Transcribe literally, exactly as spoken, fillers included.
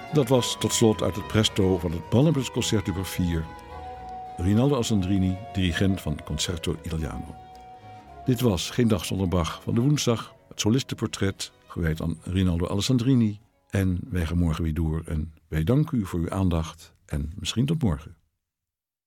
Dat was tot slot uit het presto van het Brandenburgsconcert nummer vier. Rinaldo Alessandrini, dirigent van Concerto Italiano. Dit was Geen Dag Zonder Bach van de woensdag. Het solistenportret, gewijd aan Rinaldo Alessandrini. En wij gaan morgen weer door. En wij danken u voor uw aandacht. En misschien tot morgen.